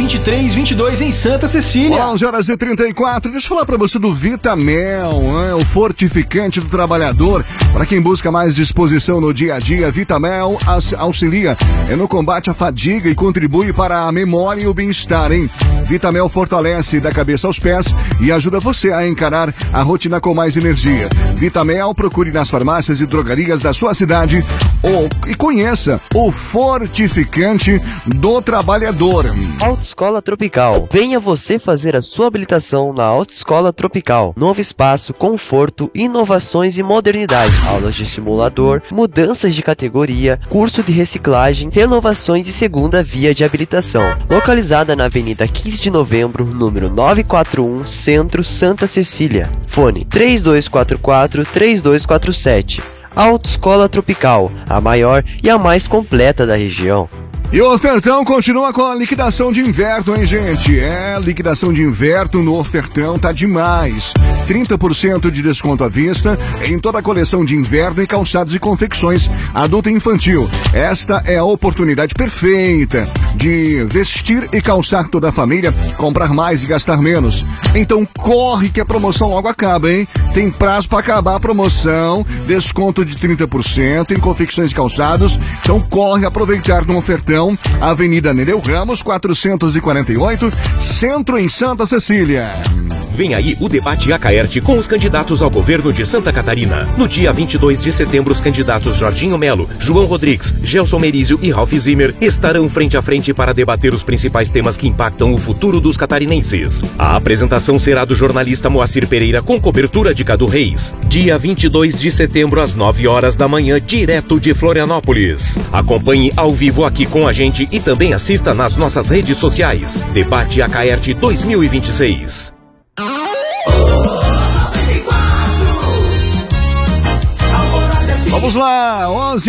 2322 em Santa Cecília. 11h34. Deixa eu falar pra você do Vitamel, o fortificante do trabalhador. Para quem busca mais disposição no dia a dia, Vitamel auxilia no combate à fadiga e contribui para a memória e o bem-estar, hein? Vitamel fortalece da cabeça aos pés e ajuda você a encarar a rotina com mais energia. Vitamel, procure nas farmácias e drogarias da sua cidade e conheça o fortificante do trabalhador. Autoescola Tropical. Venha você fazer a sua habilitação na Autoescola Tropical. Novo espaço, conforto, inovações e modernidade. Aulas de simulador, mudanças de categoria, curso de reciclagem, renovações e segunda via de habilitação. Localizada na Avenida 15 de Novembro, número 941, Centro, Santa Cecília. Fone 3244-3247. Autoescola Tropical, a maior e a mais completa da região. E o Ofertão continua com a liquidação de inverno, hein, gente? Liquidação de inverno no Ofertão tá demais. 30% de desconto à vista em toda a coleção de inverno e calçados e confecções adulto e infantil. Esta é a oportunidade perfeita de vestir e calçar toda a família, comprar mais e gastar menos. Então corre que a promoção logo acaba, hein? Tem prazo para acabar a promoção, desconto de 30% em confecções e calçados. Então corre aproveitar no Ofertão. Avenida Nereu Ramos, 448, Centro, em Santa Cecília. Vem aí o debate Acaerte com os candidatos ao governo de Santa Catarina. No dia 22 de setembro, os candidatos Jorginho Melo, João Rodrigues, Gelson Merizio e Ralph Zimmer estarão frente a frente para debater os principais temas que impactam o futuro dos catarinenses. A apresentação será do jornalista Moacir Pereira com cobertura de Cadu Reis. Dia 22 de setembro, às 9 horas da manhã, direto de Florianópolis. Acompanhe ao vivo aqui com a gente e também assista nas nossas redes sociais. Debate Acaerte 2026. Vamos lá,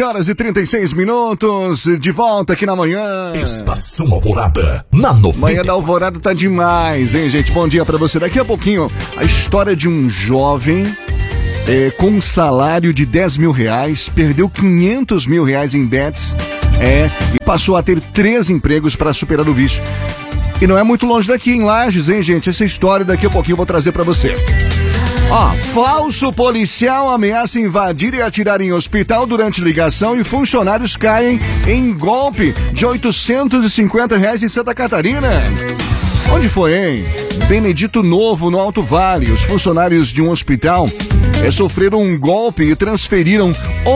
11h36, de volta aqui na manhã. Estação Alvorada, na 90. Manhã da Alvorada tá demais, hein, gente? Bom dia pra você. Daqui a pouquinho, a história de um jovem com um salário de 10 mil reais, perdeu 500 mil reais em bets, e passou a ter 3 empregos para superar o vício. E não é muito longe daqui, em Lages, hein, gente? Essa história daqui a pouquinho eu vou trazer pra você. Falso policial ameaça invadir e atirar em hospital durante ligação e funcionários caem em golpe de R$850 em Santa Catarina. Onde foi, hein? Benedito Novo, no Alto Vale. Os funcionários de um hospital sofreram um golpe e transferiram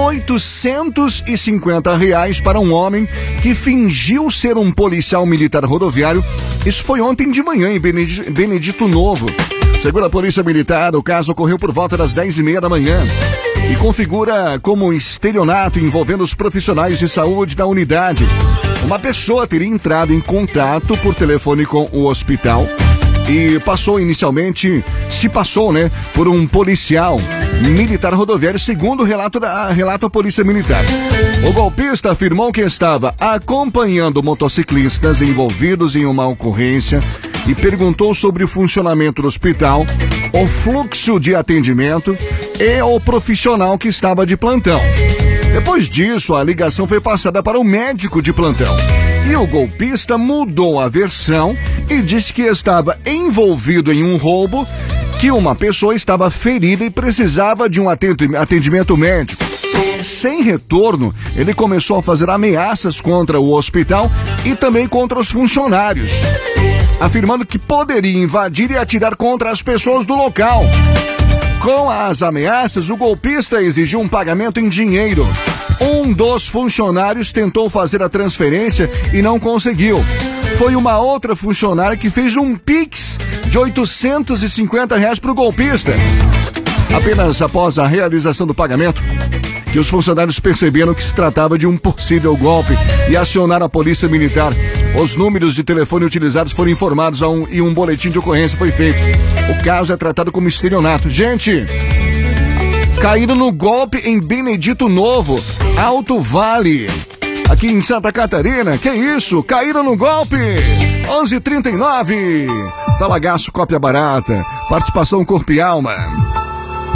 R$850 para um homem que fingiu ser um policial militar rodoviário. Isso foi ontem de manhã em Benedito Novo. Segundo a Polícia Militar, o caso ocorreu por volta das 10h30 da manhã e configura como um estelionato envolvendo os profissionais de saúde da unidade. Uma pessoa teria entrado em contato por telefone com o hospital e se passou, por um policial militar rodoviário, segundo relato a Polícia Militar. O golpista afirmou que estava acompanhando motociclistas envolvidos em uma ocorrência e perguntou sobre o funcionamento do hospital, o fluxo de atendimento e o profissional que estava de plantão. Depois disso, a ligação foi passada para o médico de plantão. E o golpista mudou a versão e disse que estava envolvido em um roubo, que uma pessoa estava ferida e precisava de um atendimento médico. Sem retorno, ele começou a fazer ameaças contra o hospital e também contra os funcionários, afirmando que poderia invadir e atirar contra as pessoas do local. Com as ameaças, o golpista exigiu um pagamento em dinheiro. Um dos funcionários tentou fazer a transferência e não conseguiu. Foi uma outra funcionária que fez um Pix de R$850 para o golpista. Apenas após a realização do pagamento, que os funcionários perceberam que se tratava de um possível golpe e acionaram a Polícia Militar. Os números de telefone utilizados foram informados e um boletim de ocorrência foi feito. O caso é tratado como estelionato. Gente, caíram no golpe em Benedito Novo, Alto Vale, aqui em Santa Catarina. Que isso? Caíram no golpe! 11h39. Talagaço, cópia barata. Participação Corpo e Alma.